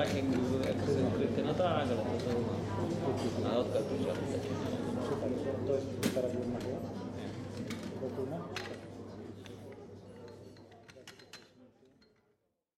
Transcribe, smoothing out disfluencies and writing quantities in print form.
tak jak ukryty, no tak, ale to na odkaz. Super, to jest teraz jedna